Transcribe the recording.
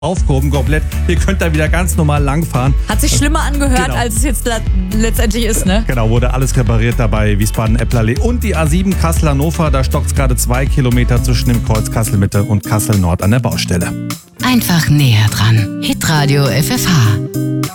aufgehoben komplett. Ihr könnt da wieder ganz normal langfahren. Hat sich schlimmer angehört, Genau. als es jetzt letztendlich ist, ne? Genau, wurde alles repariert dabei, Wiesbaden-Epplerlee. Und die A7 Kassel-Hannover, da stockt es gerade 2 Kilometer zwischen dem Kreuz Kassel-Mitte und Kassel-Nord an der Baustelle. Einfach näher dran. Hitradio FFH.